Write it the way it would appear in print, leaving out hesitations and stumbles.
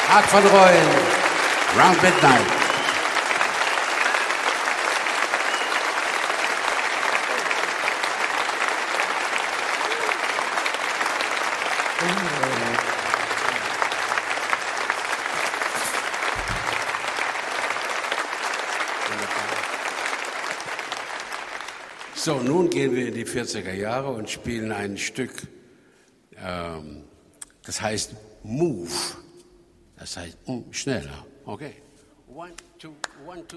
Marc van Rooyen, Round Midnight. So, nun gehen wir in die 40er Jahre und spielen ein Stück, das heißt Move. Das heißt schneller. Okay. 1, 2, 1, 2.